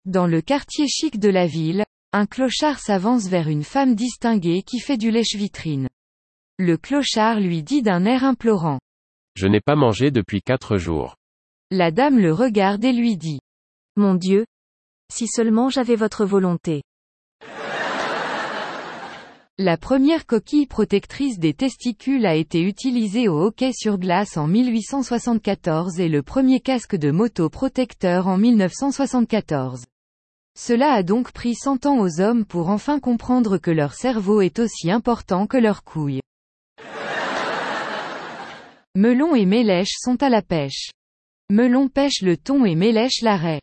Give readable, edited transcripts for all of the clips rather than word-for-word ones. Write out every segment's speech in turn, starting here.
Dans le quartier chic de la ville, un clochard s'avance vers une femme distinguée qui fait du lèche-vitrine. Le clochard lui dit d'un air implorant. Je n'ai pas mangé depuis 4 jours. La dame le regarde et lui dit. Mon Dieu! Si seulement j'avais votre volonté. La première coquille protectrice des testicules a été utilisée au hockey sur glace en 1874 et le premier casque de moto protecteur en 1974. Cela a donc pris 100 ans aux hommes pour enfin comprendre que leur cerveau est aussi important que leurs couilles. Melon et Mélèche sont à la pêche. Melon pêche le thon et Mélèche la raie.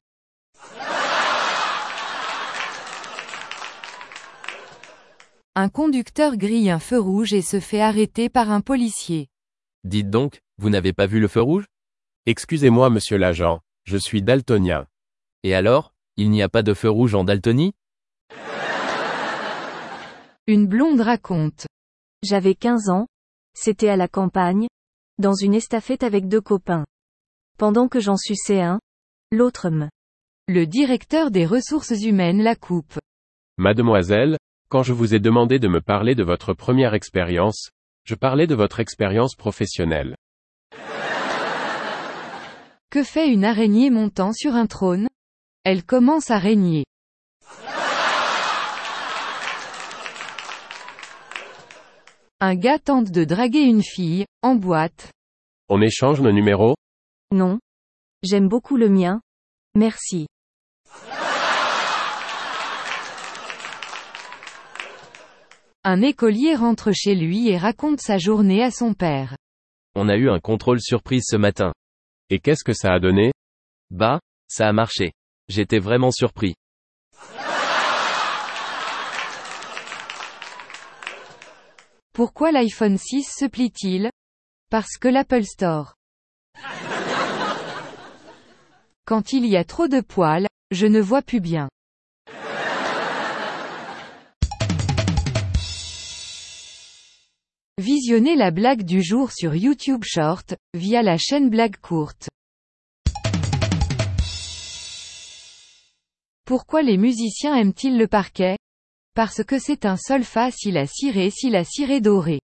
Un conducteur grille un feu rouge et se fait arrêter par un policier. Dites donc, vous n'avez pas vu le feu rouge? Excusez-moi monsieur l'agent, je suis daltonien. Et alors, il n'y a pas de feu rouge en Daltonie? Une blonde raconte. J'avais 15 ans. C'était à la campagne. Dans une estafette avec 2 copains. Pendant que j'en suçais un, l'autre me. Le directeur des ressources humaines la coupe. Mademoiselle, quand je vous ai demandé de me parler de votre première expérience, je parlais de votre expérience professionnelle. Que fait une araignée montant sur un trône? Elle commence à régner. Un gars tente de draguer une fille, en boîte. On échange nos numéros? Non. J'aime beaucoup le mien. Merci. Un écolier rentre chez lui et raconte sa journée à son père. On a eu un contrôle surprise ce matin. Et qu'est-ce que ça a donné? Bah, ça a marché. J'étais vraiment surpris. Pourquoi l'iPhone 6 se plie-t-il? Parce que l'Apple Store. Quand il y a trop de poils, je ne vois plus bien. Visionnez la blague du jour sur YouTube Short, via la chaîne Blague Courte. Pourquoi les musiciens aiment-ils le parquet? Parce que c'est un sol fa si la ciré doré.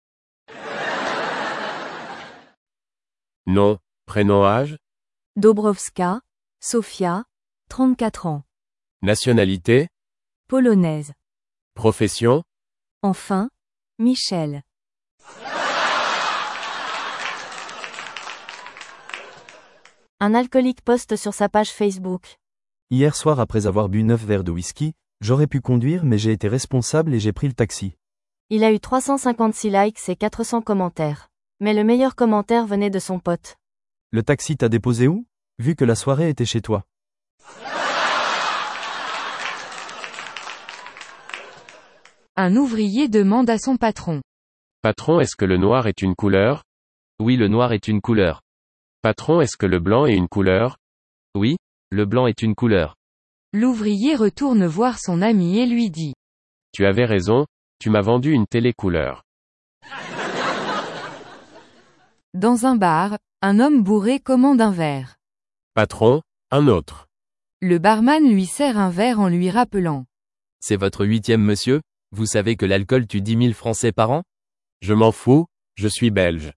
Nom, prénom, âge? Dobrowska, Sofia, 34 ans. Nationalité? Polonaise. Profession? Enfin, Michel. Un alcoolique poste sur sa page Facebook. Hier soir après avoir bu 9 verres de whisky, j'aurais pu conduire mais j'ai été responsable et j'ai pris le taxi. Il a eu 356 likes et 400 commentaires. Mais le meilleur commentaire venait de son pote. Le taxi t'a déposé où? Vu que la soirée était chez toi. Un ouvrier demande à son patron. Patron, est-ce que le noir est une couleur? Oui, le noir est une couleur. Patron, est-ce que le blanc est une couleur? Oui, le blanc est une couleur. L'ouvrier retourne voir son ami et lui dit. Tu avais raison, tu m'as vendu une télé couleur. Dans un bar, un homme bourré commande un verre. Patron, un autre. Le barman lui sert un verre en lui rappelant. C'est votre 8e monsieur? Vous savez que l'alcool tue 10 000 Français par an? Je m'en fous, je suis belge.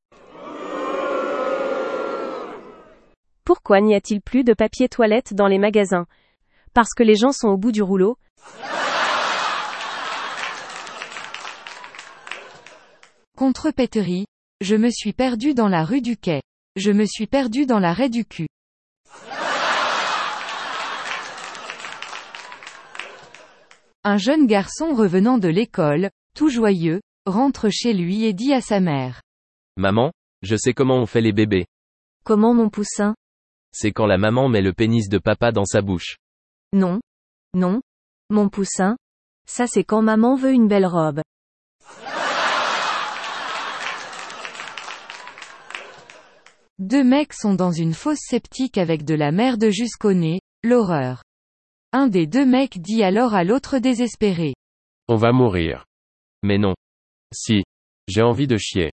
Pourquoi n'y a-t-il plus de papier toilette dans les magasins? Parce que les gens sont au bout du rouleau. Contrepéterie. Je me suis perdu dans la rue du Quai. Je me suis perdu dans la raie du cul. Un jeune garçon revenant de l'école, tout joyeux, rentre chez lui et dit à sa mère. Maman, je sais comment on fait les bébés. Comment mon poussin? C'est quand la maman met le pénis de papa dans sa bouche. Non. Non. Mon poussin. Ça c'est quand maman veut une belle robe. Deux mecs sont dans une fosse septique avec de la merde jusqu'au nez, l'horreur. Un des deux mecs dit alors à l'autre désespéré. On va mourir. Mais non. Si. J'ai envie de chier.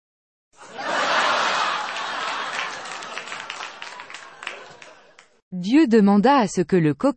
Dieu demanda à ce que le coq